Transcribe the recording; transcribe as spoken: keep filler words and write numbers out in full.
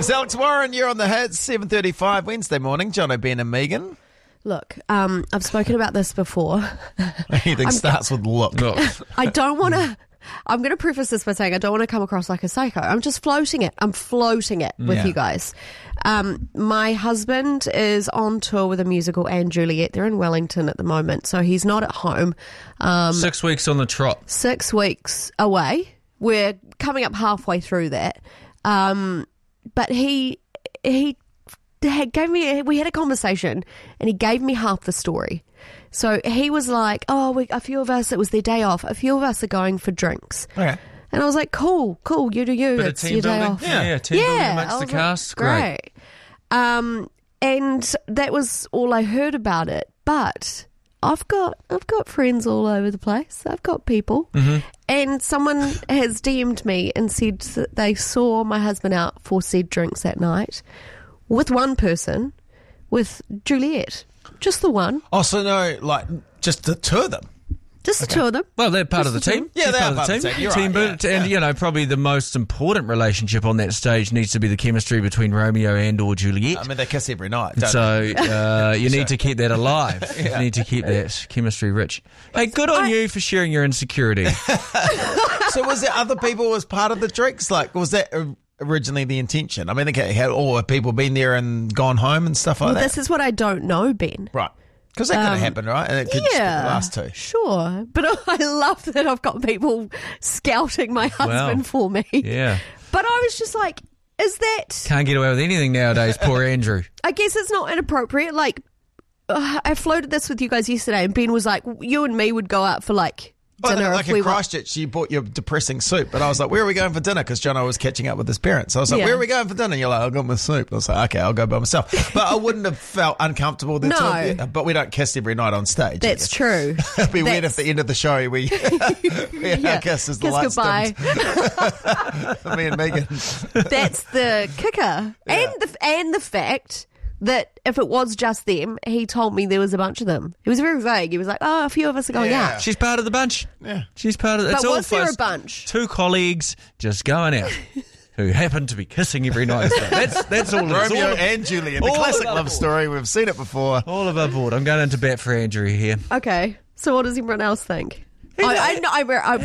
It's Alex Warren, you're on the hits, seven thirty-five Wednesday morning. Jono, Ben and Megan. Look, um, I've spoken about this before. Anything starts with look. look. I don't want to... I'm going to preface this by saying I don't want to come across like a psycho. I'm just floating it. I'm floating it with Yeah. you guys. Um, my husband is on tour with a musical and Juliet. They're in Wellington at the moment, so he's not at home. Um, Six weeks on the trot. Six weeks away. We're coming up halfway through that. Um, but he he gave me, we had a conversation and he gave me half the story. So he was like, oh, we, a few of us, it was their day off, a few of us are going for drinks. Okay. And I was like, cool, cool, you do you, Bit of it's team your day building. off. Yeah, yeah, team building amongst I the was like, cast. Great. great. Um, and that was all I heard about it. But I've got I've got friends all over the place. I've got people. Mm-hmm. And someone has D M'd me and said that they saw my husband out for said drinks that night with one person, with Juliet. Just the one. Oh, so no, like, just the two of them? Just the two of them. Well, they're part Just of the the team. team. Yeah, She's they part are of the part team. of the team. You're team right, build- yeah, and, yeah. you know, probably the most important relationship on that stage needs to be the chemistry between Romeo and or Juliet. I mean, they kiss every night, don't So they? uh, you need to keep that alive. You need to keep that chemistry rich. Hey, good on I- you for sharing your insecurity. So was there other people as part of the drinks? Like, was that originally the intention? I mean, okay, had all the people been there and gone home and stuff like Well, that? this is what I don't know, Ben. Right. Because that could have Um, happened, right? And it could just be the Yeah, last two. sure. But I love that I've got people scouting my husband Wow. for me. Yeah. But I was just like, is that... Can't get away with anything nowadays, poor Andrew. I guess it's not inappropriate. Like, uh, I floated this with you guys yesterday, and Ben was like, you and me would go out for, like, But dinner like if we in were... Christchurch, you bought your depressing soup. But I was like, where are we going for dinner? Because Jono was catching up with his parents. So I was like, Yeah. where are we going for dinner? And you're like, I'll go with soup. I was like, okay, I'll go by myself. But I wouldn't have felt uncomfortable. The No. two of you. But we don't kiss every night on stage. I That's guess. true. It'd be weird That's- if at the end of the show we, we had Yeah. our kiss as the Kiss lights goodbye. dimmed. Me and Megan. That's the kicker. And the and the fact that if it was just them, he told me there was a bunch of them. He was very vague. He was like, oh, a few of us are going Yeah. out. She's part of the bunch. Yeah. She's part of the... But it's all was there close. a bunch? Two colleagues just going out who happen to be kissing every night. That's, that's all it is. Romeo all, of, and Juliet. The all classic above love board. story. We've seen it before. all above board. I'm going into bat for Andrew here. Okay. So what does everyone else think? I, I, know- I, I